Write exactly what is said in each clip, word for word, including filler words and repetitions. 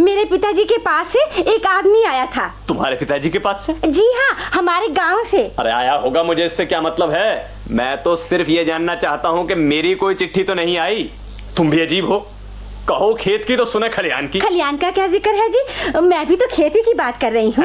मेरे पिताजी के पास से एक आदमी आया था। तुम्हारे पिताजी के पास से? जी हाँ, हमारे गांव से। अरे आया होगा, मुझे इससे क्या मतलब है। मैं तो सिर्फ ये जानना चाहता हूँ कि मेरी कोई चिट्ठी तो नहीं आई। तुम भी अजीब हो, कहो खेत की तो सुने खलियान की। खलियान का क्या जिक्र है जी? मैं भी तो खेती की बात कर रही हूँ।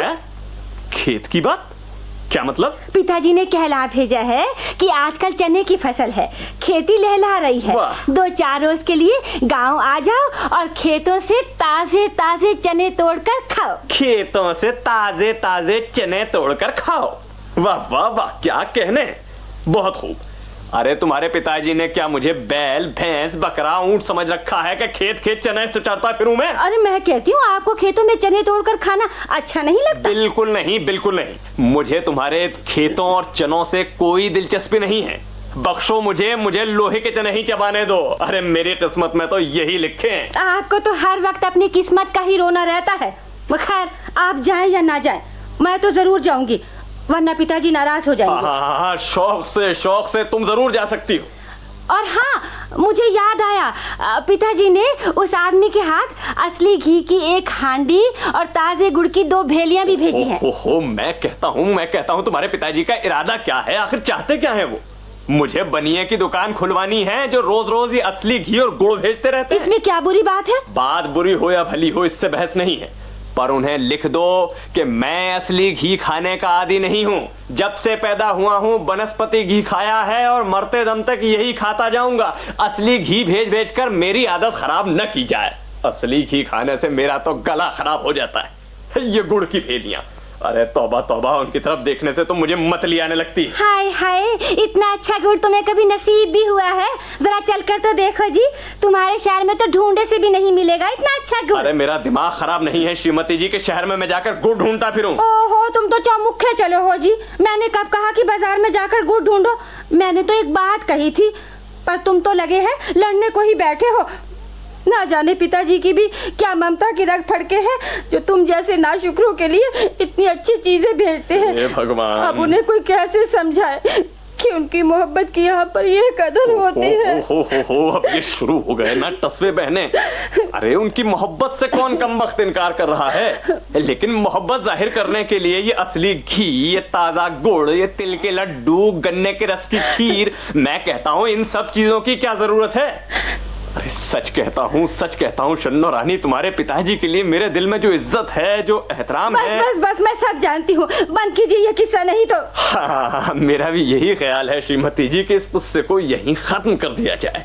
खेत की बात? क्या मतलब? पिताजी ने कहला भेजा है कि आजकल चने की फसल है, खेती लहला रही है। दो चार रोज के लिए गांव आ जाओ और खेतों से ताजे ताजे चने तोड़कर खाओ। खेतों से ताजे ताजे चने तोड़कर खाओ? वाह वाह वाह, क्या कहने, बहुत खूब। अरे तुम्हारे पिताजी ने क्या मुझे बैल भैंस बकरा ऊंट समझ रखा है कि खेत खेत चने चरता फिरूं मैं? अरे मैं कहती हूँ, आपको खेतों में चने तोड़कर खाना अच्छा नहीं लगता? बिल्कुल नहीं, बिल्कुल नहीं। मुझे तुम्हारे खेतों और चनों से कोई दिलचस्पी नहीं है। बख्शो मुझे, मुझे लोहे के चने ही चबाने दो। अरे मेरी किस्मत में तो यही लिखे हैं। आपको तो हर वक्त अपनी किस्मत का ही रोना रहता है। खैर, आप जाएं या ना जाएं, मैं तो जरूर जाऊंगी, वरना पिताजी नाराज हो जाएंगे। हाँ हाँ हाँ, शौक से शौक से तुम जरूर जा सकती हो। और हाँ, मुझे याद आया, पिताजी ने उस आदमी के हाथ असली घी की एक हांडी और ताजे गुड़ की दो भेलियां भी भेजी हैं। ओहो, मैं कहता हूँ मैं कहता हूँ तुम्हारे पिताजी का इरादा क्या है? आखिर चाहते क्या है वो? मुझे बनिए की दुकान खुलवानी है जो रोज रोज ये असली घी और गुड़ भेजते रहते हैं। इसमें क्या बुरी बात है? बात बुरी हो या भली हो, इससे बहस नहीं है, पर उन्हें लिख दो कि मैं असली घी खाने का आदी नहीं हूँ। जब से पैदा हुआ हूँ वनस्पति घी खाया है और मरते दम तक यही खाता जाऊंगा। असली घी भेज भेज कर मेरी आदत खराब न की जाए। असली घी खाने से मेरा तो गला खराब हो जाता है। ये गुड़ की भेलियां, अरे तौबा तौबा, उनकी तरफ देखने से तो मुझे मतली आने लगती। हाय हाय, इतना अच्छा गुड़ तुम्हें कभी नसीब भी हुआ है? जरा चलकर तो देखो जी, तुम्हारे शहर में तो ढूंढे से भी नहीं मिलेगा इतना अच्छा गुड़। अरे मेरा दिमाग खराब नहीं है श्रीमती जी के शहर में मैं जाकर गुड़ ढूंढता फिरूं। ओहो, तुम तो चौमुखे चलो हो जी। मैंने कब कहा कि बाजार में जाकर गुड़ ढूंढो? मैंने तो एक बात कही थी, पर तुम तो लगे हैं लड़ने को ही बैठे हो। ना जाने पिताजी की भी क्या ममता की रग फड़के हैं जो तुम जैसे नाशुक्रों के लिए इतनी अच्छी चीजें भेजते हैं। भगवान, अब उन्हें कोई कैसे समझाए कि उनकी मोहब्बत की यहाँ पर ये कदर होती है। हो हो हो, अब ये शुरू हो गए ना टसवे बहने। अरे उनकी मोहब्बत से कौन कमबख्त इनकार कर रहा है, लेकिन मोहब्बत जाहिर करने के लिए ये असली घी, ये ताजा गुड़, ये तिल के लड्डू, गन्ने के रस की खीर, मैं कहता हूँ इन सब चीजों की क्या जरूरत है? अरे सच कहता हूँ सच कहता हूँ शन्नो रानी, तुम्हारे पिताजी के लिए मेरे दिल में जो इज्जत है, जो एहतराम बस, है। बस बस मैं सब जानती हूँ, बंद कीजिए ये किस्सा, नहीं तो। हाँ, हाँ, मेरा भी यही ख्याल है श्रीमती जी कि इस गुस्से को यहीं खत्म कर दिया जाए।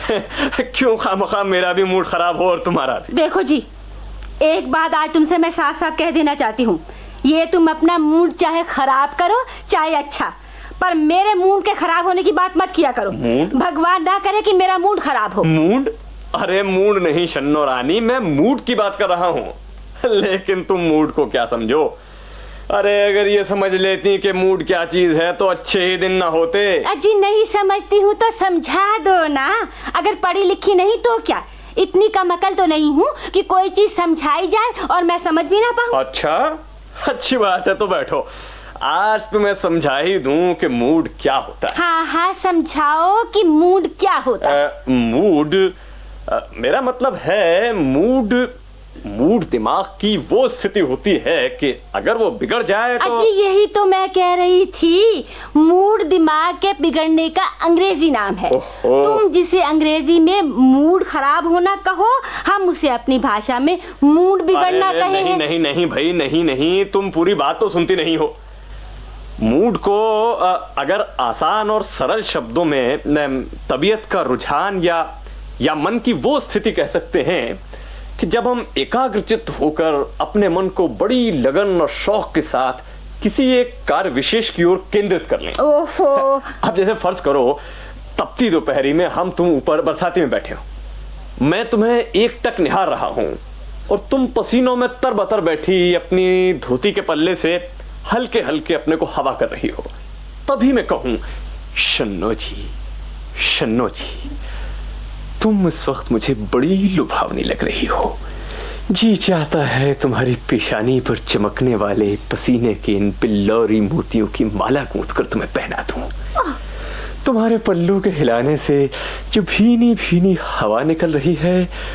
क्यों खामखा मेरा भी मूड खराब हो और तुम्हारा भी। देखो जी, एक बात आज तुमसे मैं साफ साफ कह देना चाहती हूँ, ये तुम अपना मूड चाहे खराब करो चाहे अच्छा, पर मेरे मूड के खराब होने की बात मत किया करो। मूड? भगवान ना करे कि मेरा मूड खराब हो। मूड? अरे मूड नहीं शन्नो रानी, मैं मूड की बात कर रहा हूँ। लेकिन तुम मूड को क्या समझो? अरे अगर ये समझ लेती कि मूड क्या चीज है तो अच्छे ही दिन ना होते। अजी नहीं समझती हूँ तो समझा दो ना। अगर पढ़ी लिखी नहीं तो क्या, इतनी कम अकल तो नहीं हूँ कि कोई चीज समझाई जाए और मैं समझ भी ना पाऊँ। अच्छा, अच्छी बात है, तो बैठो, आज तुम्हें समझा ही दूं कि मूड क्या होता है। हाँ हाँ, समझाओ कि मूड क्या होता है। आ, मूड आ, मेरा मतलब है मूड मूड दिमाग की वो स्थिति होती है कि अगर वो बिगड़ जाए तो। अजी यही तो मैं कह रही थी, मूड दिमाग के बिगड़ने का अंग्रेजी नाम है। तुम जिसे अंग्रेजी में मूड खराब होना कहो, हम उसे अपनी भाषा में मूड बिगड़ना कहें। नहीं नहीं नहीं भाई, नहीं नहीं, तुम पूरी बात तो सुनती नहीं हो। मूड को अगर आसान और सरल शब्दों में तबीयत का रुझान या या मन की वो स्थिति कह सकते हैं कि जब हम एकाग्रचित्त होकर अपने मन को बड़ी लगन और शौक के साथ किसी एक कार्य विशेष की ओर केंद्रित कर लें। ओफो। अब जैसे फर्ज करो तपती दोपहरी में हम तुम ऊपर बरसाती में बैठे हो, मैं तुम्हें एक टक निहार रहा हूं और तुम पसीनों में तरबतर बैठी अपनी धोती के पल्ले से हल्के हल्के अपने को हवा कर रही हो। तभी मैं कहूं, शन्नो जी, शन्नो जी, तुम इस वक्त मुझे बड़ी लुभावनी लग रही हो। जी चाहता है तुम्हारी पेशानी पर चमकने वाले पसीने के इन पिल्लौरी मोतियों की माला गूंथ कर तुम्हें पहना दूं। तुम्हारे पल्लू के हिलाने से जो भीनी भीनी हवा निकल रही है